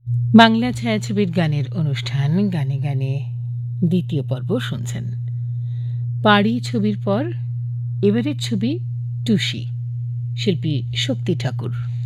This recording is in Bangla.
বাংলা ছায়াছবির গানের অনুষ্ঠান গানে গানে দ্বিতীয় পর্ব শুনছেন। পাড়ি ছবির পর এবারের ছবি টুসি, শিল্পী শক্তি ঠাকুর।